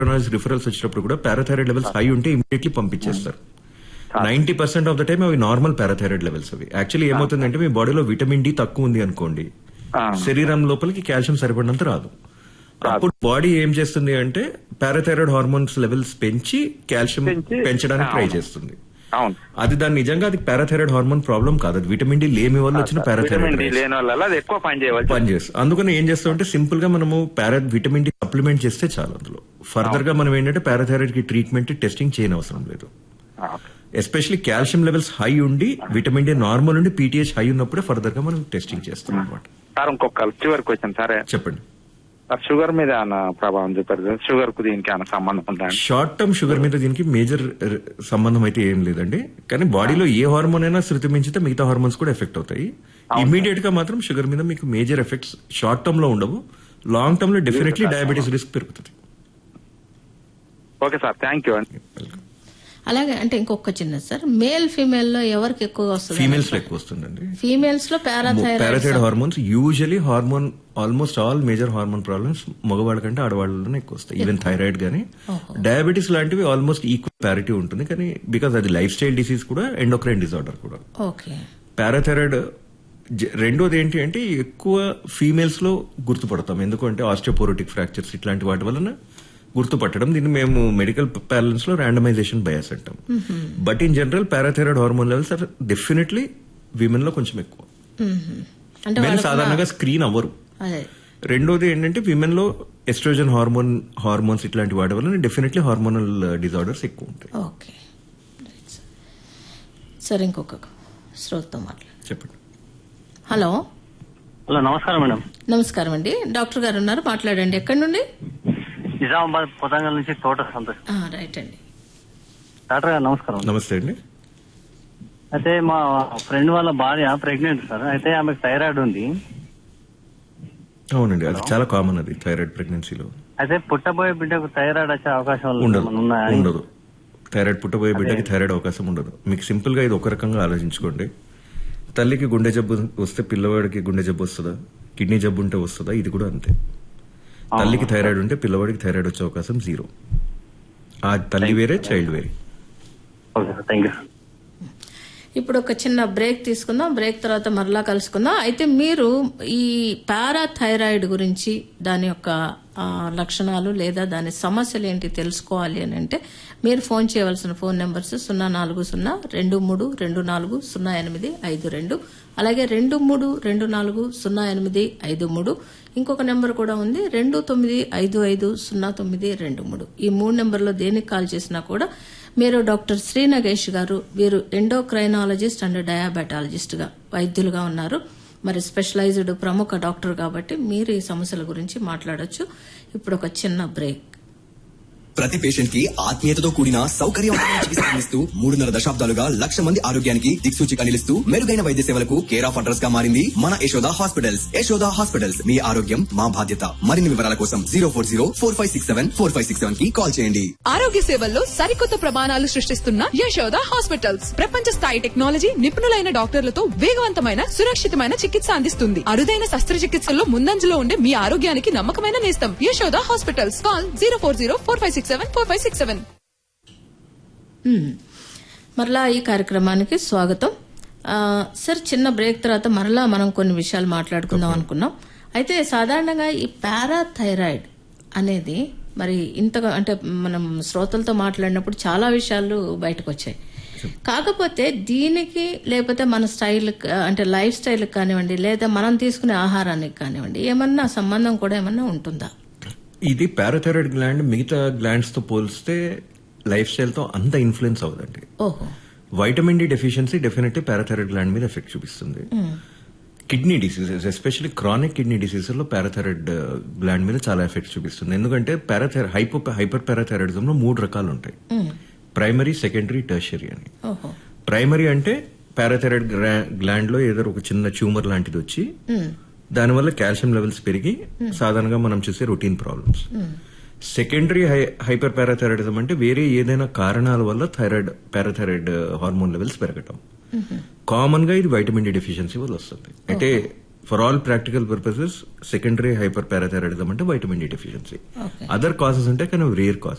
Referrals వచ్చినప్పుడు కూడా parathyroid levels high ఉంటే ఇమీడియట్లీ పంపించేస్తారు. 90% ఆఫ్ ద టైం అవి నార్మల్ పారాథైరాయిడ్ లెవెల్స్. అవి యాక్చువల్లీ ఏమవుతుందంటే మీ బాడీలో విటమిన్ డి తక్కువ ఉంది అనుకోండి, శరీరం లోపలికి కాల్షియం సరిపడినంత రాదు. అప్పుడు బాడీ ఏం చేస్తుంది అంటే పారాథైరాయిడ్ హార్మోన్స్ లెవెల్స్ పెంచి కాల్షియం పెంచడానికి ట్రై చేస్తుంది. అది దాని నిజంగా అది పారాథైరాయిడ్ హార్మోన్ ప్రాబ్లం కాదు, అది విటమిన్ డి లేని వల్ల వచ్చిన పారాథైరాయిడ్ పనిచేస్తుంది. అందుకని ఏం చేస్తామంటే సింపుల్ గా మనము విటమిన్ డి సప్లిమెంట్ చేస్తే చాలు. అందులో ఫర్దర్ గా మనం ఏంటంటే పారాథైరాయిడ్ కి ట్రీట్మెంట్ టెస్టింగ్ చేయని అవసరం లేదు. ఎస్పెషల్లీ కాల్షియం లెవెల్స్ హై ఉండి విటమిన్ డి నార్మల్ ఉండి పీటీహెచ్ హై ఉన్నప్పుడే ఫర్దర్ గా మనం టెస్టింగ్ చేస్తాం అనమాట. సార్ ఇంకొక చివరి క్వశ్చన్ సార్, చెప్పండి. షుగర్ మీద ప్రభావం చూపారు, షుగర్ కు దీనికి ఏమైనా సంబంధం ఉందా? షార్ట్ టర్మ్ షుగర్ మీద దీనికి మేజర్ సంబంధం అయితే ఏం లేదండి. కానీ బాడీలో ఏ హార్మోన్ అయినా శృతి మించితే మిగతా హార్మోన్స్ కూడా ఎఫెక్ట్ అవుతాయి. ఇమీడియట్ గా మాత్రం షుగర్ మీద మీకు మేజర్ ఎఫెక్ట్స్ షార్ట్ టర్మ్ లో ఉండవు. లాంగ్ టర్మ్ లో డెఫినెట్లీ డయాబెటీస్ రిస్క్ పెరుగుతుంది. ఓకే సార్, థ్యాంక్ యూ అండి. అలాగే అంటే ఇంకొక చిన్న సార్, మేల్ ఫీమేల్ లో ఎవరికి ఎక్కువగా వస్తుంది? ఫీమేల్స్ లో ఎక్కువ వస్తుందండి. ఫీమేల్స్ లో parathyroid hormones usually almost all major hormone problems మగవాళ్ళ కంటే ఆడవాళ్ళలోనే ఎక్కువ వస్తాయి. ఈవెన్ థైరాయిడ్ గానీ డయాబెటీస్ లాంటివి ఆల్మోస్ట్ ఈక్వల్ ప్యారిటీ ఉంటుంది. కానీ బికాస్ అది లైఫ్ స్టైల్ డిసీజ్ కూడా, ఎండోక్రైన్ డిజార్డర్ కూడా. పారాథైరాయిడ్ రెండోది ఏంటి అంటే ఎక్కువ ఫీమేల్స్ లో గుర్తుపడతాం, ఎందుకంటే ఆస్టియోపోరోటిక్ ఫ్రాక్చర్స్ ఇట్లాంటి వాటి వలన గుర్తుపట్టడం. దీన్ని మేము మెడికల్ ప్యాలెన్స్ లో ర్యాండమైజేషన్ బయాస్ అంటాం. But in general parathyroid hormone levels are definitely women లో కొంచెం ఎక్కువ. మెన్ సాధారణంగా స్క్రీన్ అవ్వరు. రెండోది ఏంటంటే విమెన్ లో ఎస్ట్రోజన్ హార్మోన్స్ ఇట్లాంటి వాటి వల్ల డెఫినెట్లీ హార్మోనల్ డిజార్డర్స్ ఎక్కువ ఉంటాయి. ఓకే సరే, ఇంకొక శ్రోతతో మాట్లాడు. చెప్పండి. హలో. హలో, నమస్కారం మేడం. నమస్కారం అండి, డాక్టర్ గారు ఉన్నారు, మాట్లాడండి. ఎక్కడి నుండి? నిజామాబాద్ పొతంగల్ నుంచి తోట సంతోష్. రైట్ అండి. డాక్టర్ గారు నమస్కారం. నమస్తే అండి. అయితే మా ఫ్రెండ్ వాళ్ళ భార్య ప్రెగ్నెంట్ సార్, అయితే ఆమెకు థైరాయిడ్ ఉంది. అవునండి, అది చాలా కామన్ అది థైరాయిడ్ ప్రెగ్నెన్సీలో. అయితే పుట్టబోయే బిడ్డకు థైరాయిడ్ వచ్చే అవకాశం ఉండదు. థైరాయిడ్ పుట్టబోయే బిడ్డకి థైరాయిడ్ అవకాశం ఉండదు. మీకు సింపుల్ గా ఇది ఒక రకంగా ఆలోచించుకోండి. తల్లికి గుండె జబ్బు వస్తే పిల్లవాడికి గుండె జబ్బు వస్తుందా? కిడ్నీ జబ్బు ఉంటే వస్తుందా? ఇది కూడా అంతే. తల్లికి థైరాయిడ్ ఉంటే పిల్లవాడికి థైరాయిడ్ వచ్చే అవకాశం 0. ఆ తల్లి వేరే, చైల్డ్ వేరే. ఇప్పుడు ఒక చిన్న బ్రేక్ తీసుకుందాం. బ్రేక్ తర్వాత మరలా కలుసుకుందాం. అయితే మీరు ఈ పారాథైరాయిడ్ గురించి, దాని యొక్క లక్షణాలు లేదా దాని సమస్యలు ఏంటి తెలుసుకోవాలి అని అంటే మీరు ఫోన్ చేయవలసిన ఫోన్ నెంబర్స్ 04023240852, అలాగే 23240853. ఇంకొక నెంబర్ కూడా ఉంది 29550923. ఈ 3 నెంబర్లో దేనికి కాల్ చేసినా కూడా మీరు డాక్టర్ శ్రీ నగేష్ గారు, వీరు ఎండోక్రైనాలజిస్ట్ అండ్ డయాబెటాలజిస్ట్ గా వైద్యులుగా ఉన్నారు. మరి స్పెషలైజ్డ్ ప్రముఖ డాక్టర్ కాబట్టి మీరు ఈ సమస్యల గురించి మాట్లాడొచ్చు. ఇప్పుడు ఒక చిన్న బ్రేక్. ప్రతి పేషెంట్ కి ఆత్మీయతతో కూడిన సౌకర్యవంతమైన చికిత్స అందిస్తూ 3.5 దశాబ్దాలుగా 1,00,000 మంది ఆరోగ్యానికి దిక్సూచిగా నిలుస్తూ మెరుగైన వైద్య సేవలకు కేర్ ఆఫ్ అడ్రస్ గా మారింది మన యశోద హాస్పిటల్స్. యశోద హాస్పిటల్స్, మీ ఆరోగ్యం మా బాధ్యత. మరిన్ని వివరాల కోసం 04045674567 కి కాల్ చేయండి. ఆరోగ్య సేవల్లో సరికొత్త ప్రమాణాలు సృష్టిస్తున్న యశోద హాస్పిటల్స్ ప్రపంచ స్థాయి టెక్నాలజీ, నిపుణులైన డాక్టర్లతో వేగవంతమైన సురక్షితమైన చికిత్స అందిస్తుంది. అరుదైన శస్త్రచికిత్సల్లో ముందంజలో ఉండే మీ ఆరోగ్యానికి నమ్మకమైన నేస్తం యశోద హాస్పిటల్స్. కాల్ 04045674567. మరలా ఈ కార్యక్రమానికి స్వాగతం. సార్, చిన్న బ్రేక్ తర్వాత మరలా మనం కొన్ని విషయాలు మాట్లాడుకుందాం అనుకున్నాం. అయితే సాధారణంగా ఈ పారాథైరాయిడ్ అనేది మరి ఇంతగా అంటే మనం శ్రోతలతో మాట్లాడినప్పుడు చాలా విషయాలు బయటకు వచ్చాయి. కాకపోతే దీనికి లేకపోతే మన స్టైల్ అంటే లైఫ్ స్టైల్ కానివ్వండి, లేదా మనం తీసుకునే ఆహారానికి కానివ్వండి, ఏమన్నా సంబంధం కూడా ఏమన్నా ఉంటుందా? ఇది పారాథైరాయిడ్ గ్లాండ్ మిగతా గ్లాండ్స్ తో పోలిస్తే లైఫ్ స్టైల్ తో అంత ఇన్ఫ్లుయెన్స్ అవ్వదండి. Vitamin D deficiency definitely parathyroid gland మీద ఎఫెక్ట్ చూపిస్తుంది. Kidney diseases, especially chronic kidney diseases లో పారాథైరాయిడ్ గ్లాండ్ మీద చాలా ఎఫెక్ట్ చూపిస్తుంది. ఎందుకంటే హైపర్ పారాథైరాయిడిజం లో 3 రకాలు ఉంటాయి: ప్రైమరీ, సెకండరీ, టెర్షియరీ అని. ప్రైమరీ అంటే పారాథైరాయిడ్ గ్లాండ్ లో ఏదో ఒక చిన్న ట్యూమర్ లాంటిది వచ్చి దానివల్ల కాల్షియం లెవెల్స్ పెరిగి సాధారణంగా మనం చూసే routine problems. Secondary hyper parathyroidism అంటే వేరే ఏదైనా కారణాల వల్ల పారాథైరాయిడ్ హార్మోన్ లెవెల్స్ పెరగటం. కామన్ గా ఇది వైటమిన్ డి డెఫిషియన్సీ వల్ల వస్తుంది. అంటే for all practical purposes secondary hyper parathyroidism అంటే vitamin D deficiency. Okay. Other causes అంటే కానీ రేర్ కాజ్.